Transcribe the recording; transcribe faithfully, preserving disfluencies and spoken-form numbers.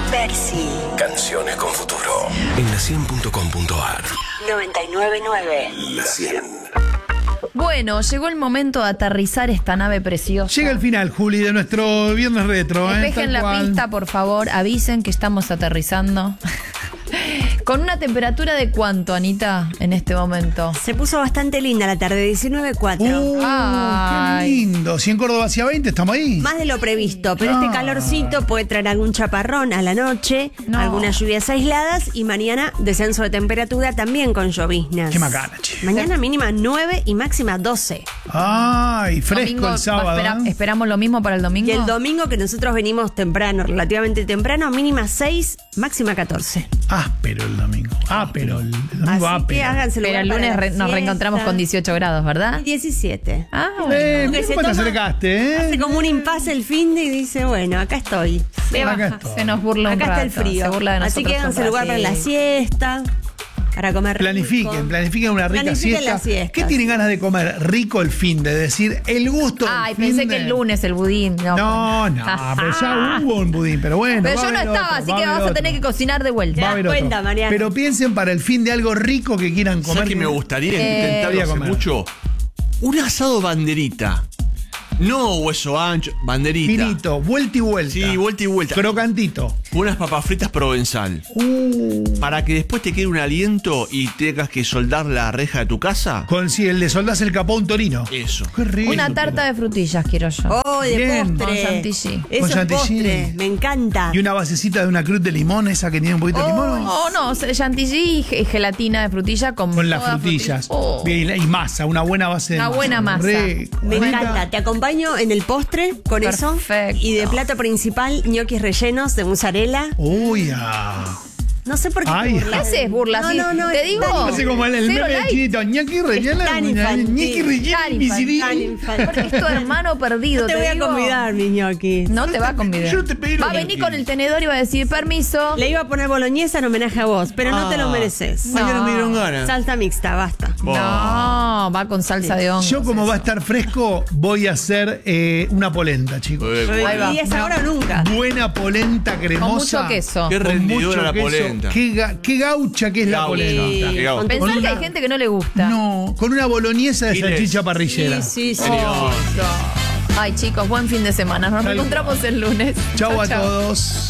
Percy. Canciones con futuro. En la cien punto com punto ar. noventa y nueve punto nueve. La cien. Bueno, llegó el momento de aterrizar esta nave preciosa. Llega el final, Juli, de nuestro Viernes Retro. Despejen ¿eh? la cual. pista, por favor. Avisen que estamos aterrizando. ¿Con una temperatura de cuánto, Anita, en este momento? Se puso bastante linda la tarde, diecinueve cuatro. Uh, Ay. ¡Qué lindo! Si en Córdoba hacía veinte, estamos ahí. Más de lo previsto, pero Ah. este calorcito puede traer algún chaparrón a la noche, No. algunas lluvias aisladas y mañana descenso de temperatura también con lloviznas. Qué macana, che. Mañana mínima nueve y máxima doce. Ay, fresco Domingo, el sábado. va, espera- ¿eh? ¿Esperamos lo mismo para el domingo? Y el domingo que nosotros venimos temprano, relativamente temprano, mínima seis, máxima catorce. Ah, pero el domingo. Ah, pero el, el domingo. Así ah, que pero. háganse Pero lugar el para lunes la re- nos siesta. reencontramos con dieciocho grados, ¿verdad? diecisiete. Ah, bueno. Eh, Porque ¿cómo se te toma- acercaste, eh? Hace como un impasse el fin de y dice, bueno, acá estoy. Se, acá baja, estoy. se nos burla un Acá está el rato, frío. se burla de Así nosotros que háganse un lugar para la ratito. siesta, para comer Planifiquen, rico. planifiquen una rica Planifiquen siesta. la siesta, ¿Qué tienen sí. ganas de comer rico el fin de decir el gusto? del Ay, fin pensé de- que el lunes el budín. No, No, no, pero ya hubo un budín, pero bueno. Pero va yo a no haber estaba, otro, así va que a haber vas a otro. tener que cocinar de vuelta. Te Va a das haber otro. cuenta, Mariana. Pero piensen para el fin de algo rico que quieran comer. ¿Sabes qué me gustaría intentarlo Voy a hace comer. mucho? Un asado banderita. No hueso ancho, banderita. Finito, vuelta y vuelta. Sí, vuelta y vuelta. Crocantito. Unas papas fritas provenzal. Uh, Para que después te quede un aliento y tengas que soldar la reja de tu casa. con si el le soldás el capó a un torino. Eso. Qué rico. Una tarta de frutillas quiero yo. Oh, de Bien. postre. Con chantilly. Eso Con es chantilly. postre, me encanta. Y una basecita de una cruz de limón, esa que tiene un poquito de limón. ¿no? Oh, no, chantilly y ge- gelatina de frutilla con, Con las todas frutillas. Oh. Bien, y masa, una buena base de Una masa. buena masa. Rico. Me Rica. encanta. Te acompaño en el postre con Perfecto. eso. Y de plato principal, ñoquis rellenos de mozzarella. Uy, ah. No sé por qué Ay. te ¿Qué burlas. haces, burla? No, así? no, no. Te es digo. tan Hace como el, el Cero meme de like. chinito. ñaki rellena. tan ñaki infantil. rellena. Tan misidí. tan infantil. Porque es tu hermano perdido. No te voy a digo. convidar, mi ñoquis. No te va a convidar. yo no te pedí Va a los venir ñoquis. con el tenedor y va a decir permiso. Le iba a poner boloñesa en homenaje a vos, pero no Ah. te lo mereces. Mañana me dieron ganas. Salsa mixta, basta. No, va con salsa de hongo. Yo, como va a estar fresco, voy a hacer eh, una polenta, chicos. Eh, Ahí va. Y es ahora o nunca. Buena polenta cremosa. Con mucho queso. Qué Con rendidora mucho la queso. polenta. Qué, ga- qué gaucha que es la Gaucha. polenta. Qué gaucha. Con Pensar Con que una- hay gente que no le gusta. No, con una boloñesa de Giles. salchicha parrillera. Sí, sí, sí. Señor. Ay, chicos, buen fin de semana. Nos Tal reencontramos el lunes. Chau a todos.